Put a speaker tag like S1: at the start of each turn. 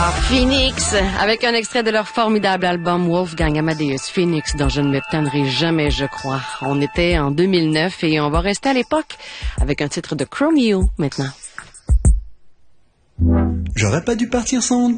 S1: Phoenix, avec un extrait de leur formidable album Wolfgang Amadeus Phoenix, dont je ne me tannerai jamais, je crois. On était en 2009 et on va rester à l'époque avec un titre de Chromeo maintenant.
S2: J'aurais pas dû partir sans